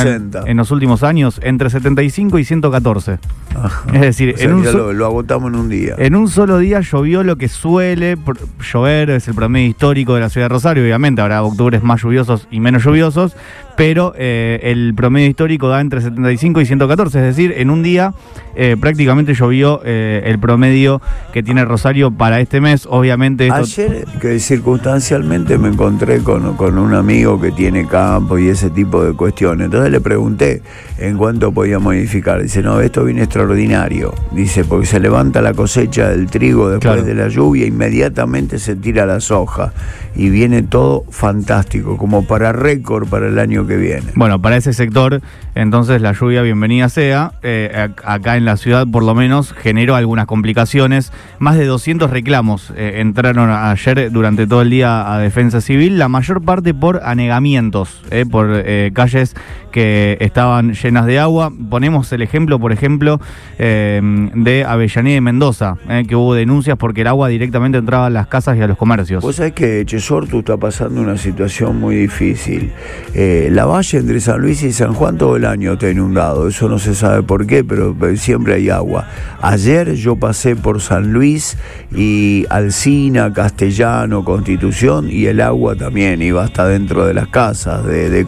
en los últimos años, entre 75 y 114. Ajá. Es decir, O sea, lo agotamos en un día. En un solo día llovió lo que suele llover, es el promedio histórico de la ciudad de Rosario. Obviamente habrá octubres más lluviosos y menos lluviosos, pero el promedio histórico da entre 75 y 114, es decir, en un día prácticamente llovió el promedio que tiene Rosario para este mes. Obviamente esto... Ayer, que circunstancialmente me encontré con un amigo que tiene campo y ese tipo de cuestiones. Entonces le pregunté en cuánto podía modificar. Dice, no, esto viene extraordinario. Dice, porque se levanta la cosecha del trigo después de la lluvia, inmediatamente se tira la soja y viene todo fantástico, como para récord para el año que viene. Bueno, para ese sector, entonces la lluvia bienvenida sea. Acá en la ciudad, por lo menos, generó algunas complicaciones. Más de 200 reclamos entraron ayer durante todo el día a Defensa Civil, la mayor parte por anegamientos, por calles que estaban llenas de agua. Ponemos el ejemplo, por ejemplo, de Avellaneda y Mendoza, que hubo denuncias porque el agua directamente entraba a las casas y a los comercios. Vos sabés que Chesortu está pasando una situación muy difícil. La valle entre San Luis y San Juan todo el año está inundado. Eso no se sabe por qué, pero siempre hay agua. Ayer yo pasé por San Luis y Alsina, Castellano, Constitución, y el agua también iba hasta dentro de las casas, de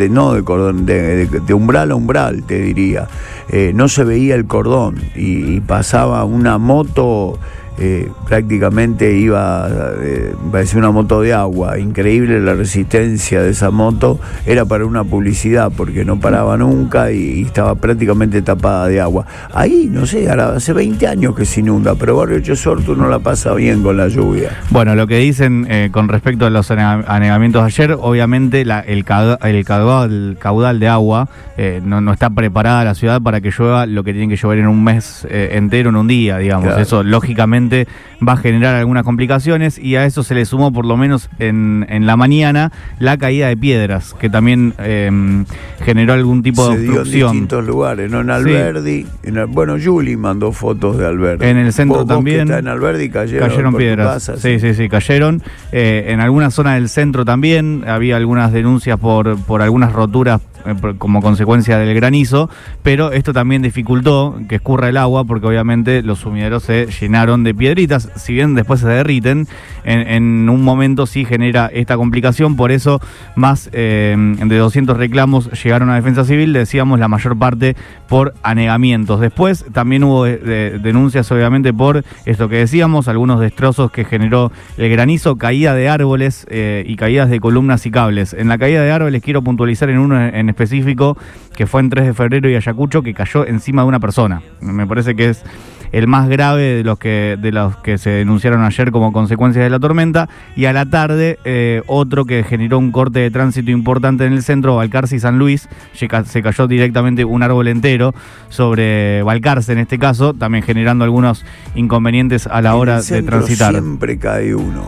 umbral a umbral, te diría. No se veía el cordón y pasaba una moto. Prácticamente iba, parecía una moto de agua, increíble la resistencia de esa moto, era para una publicidad porque no paraba nunca y estaba prácticamente tapada de agua. Ahí, no sé, hace 20 años que se inunda, pero Barrio Chesortu no la pasa bien con la lluvia. Bueno, lo que dicen con respecto a los anegamientos de ayer, obviamente el caudal de agua no está preparada la ciudad para que llueva lo que tiene que llover en un mes entero, en un día, digamos. Claro. Eso lógicamente va a generar algunas complicaciones, y a eso se le sumó, por lo menos en la mañana, la caída de piedras, que también generó algún tipo de obstrucción. Se dio en distintos lugares, ¿no? En Alberdi, sí. Bueno, Juli mandó fotos de Alberdi. En el centro también. Vos que está en Alberdi cayeron piedras. Casa, sí, cayeron. En alguna zona del centro también había algunas denuncias por algunas roturas como consecuencia del granizo, pero esto también dificultó que escurra el agua, porque obviamente los sumideros se llenaron de piedritas. Si bien después se derriten, en un momento sí genera esta complicación. Por eso más de 200 reclamos llegaron a Defensa Civil, decíamos, la mayor parte por anegamientos. Después también hubo denuncias, obviamente, por esto que decíamos, algunos destrozos que generó el granizo, caída de árboles y caídas de columnas y cables. En la caída de árboles quiero puntualizar en uno en específico, que fue en 3 de febrero y Ayacucho, que cayó encima de una persona. Me parece que es el más grave de los que se denunciaron ayer como consecuencia de la tormenta. Y a la tarde, otro que generó un corte de tránsito importante en el centro, Balcarce y San Luis. Se cayó directamente un árbol entero sobre Balcarce, en este caso, también generando algunos inconvenientes a la hora de transitar. Siempre cae uno.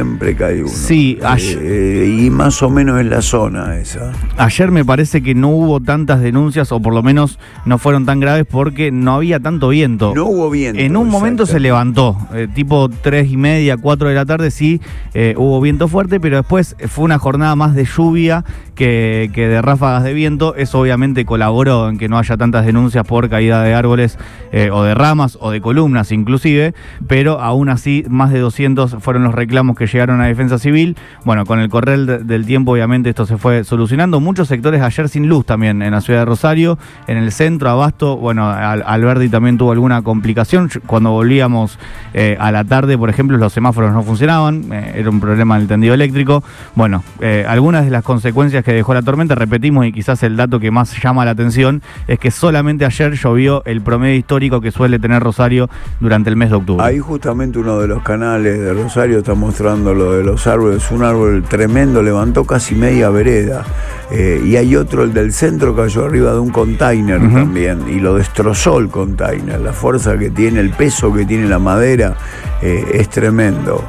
Sí, y más o menos en la zona esa. Ayer me parece que no hubo tantas denuncias, o por lo menos no fueron tan graves, porque no había tanto viento. No hubo viento. En un momento se levantó, tipo 3:30, 4 de la tarde, sí, hubo viento fuerte, pero después fue una jornada más de lluvia que de ráfagas de viento. Eso obviamente colaboró en que no haya tantas denuncias por caída de árboles o de ramas o de columnas inclusive, pero aún así más de 200 fueron los reclamos que llegaron a Defensa Civil. Bueno, con el correr del tiempo obviamente esto se fue solucionando. Muchos sectores ayer sin luz también en la ciudad de Rosario, en el centro, Abasto, bueno, Alberdi también tuvo alguna complicación. Cuando volvíamos a la tarde, por ejemplo, los semáforos no funcionaban, era un problema del tendido eléctrico. Bueno, algunas de las consecuencias que dejó la tormenta, repetimos, y quizás el dato que más llama la atención, es que solamente ayer llovió el promedio histórico que suele tener Rosario durante el mes de octubre. Ahí justamente uno de los canales de Rosario está mostrando lo de los árboles, un árbol tremendo, levantó casi media vereda, y hay otro, el del centro, cayó arriba de un container también, y lo destrozó el container. La fuerza que tiene, el peso que tiene la madera, es tremendo.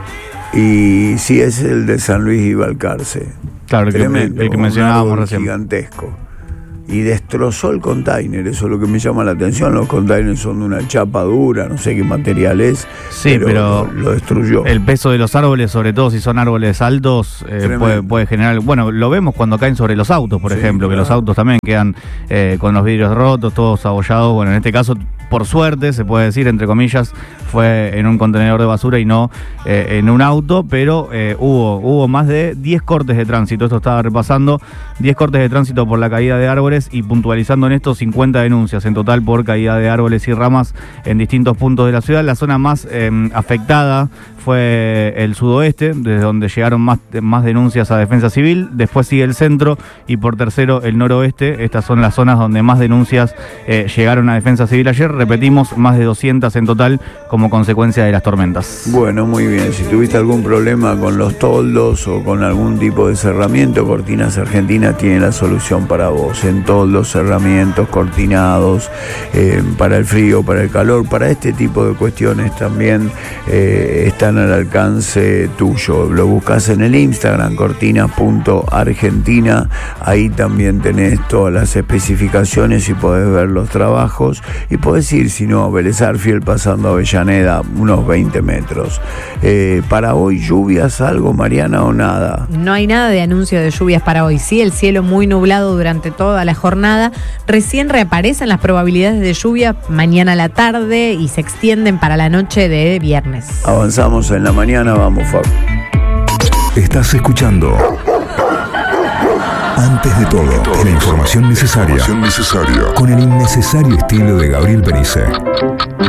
Y sí, es el de San Luis y Balcarce. Claro, tremendo, el que mencionábamos recién. Gigantesco. y destrozó el container. Eso es lo que me llama la atención. Los containers son de una chapa dura, no sé qué material es, sí, pero lo destruyó. El peso de los árboles, sobre todo si son árboles altos, puede generar... Bueno, lo vemos cuando caen sobre los autos, por ejemplo, claro, que los autos también quedan con los vidrios rotos, todos abollados. Bueno, en este caso, por suerte, se puede decir, entre comillas, fue en un contenedor de basura y no en un auto, pero hubo más de 10 cortes de tránsito. Esto estaba repasando, 10 cortes de tránsito por la caída de árboles, y puntualizando en esto, 50 denuncias en total por caída de árboles y ramas en distintos puntos de la ciudad. La zona más afectada fue el sudoeste, desde donde llegaron más denuncias a Defensa Civil. Después sigue el centro y por tercero el noroeste. Estas son las zonas donde más denuncias llegaron a Defensa Civil ayer. Repetimos, más de 200 en total como consecuencia de las tormentas. Bueno, muy bien. Si tuviste algún problema con los toldos o con algún tipo de cerramiento, Cortinas Argentina tiene la solución para vos. En toldos, cerramientos, cortinados, para el frío, para el calor, para este tipo de cuestiones también están al alcance tuyo. Lo buscas en el Instagram, cortinas.argentina. Ahí también tenés todas las especificaciones y podés ver los trabajos. Y podés ir, si no, a Vélez Arfiel, pasando a Avellaneda, unos 20 metros. Para hoy, ¿lluvias algo, Mariana, o nada? No hay nada de anuncio de lluvias para hoy. Sí, el cielo muy nublado durante toda la jornada. Recién reaparecen las probabilidades de lluvia mañana a la tarde y se extienden para la noche de viernes. Avanzamos en la mañana, vamos, Fab. Estás escuchando Antes de todo, la información necesaria con el innecesario estilo de Gabriel Penice.